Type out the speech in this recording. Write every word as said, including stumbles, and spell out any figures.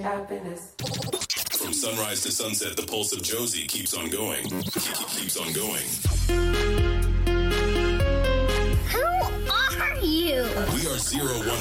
happiness. From sunrise to sunset, the pulse of Josie keeps on going. Keeps on going. Who are you? We are zero one.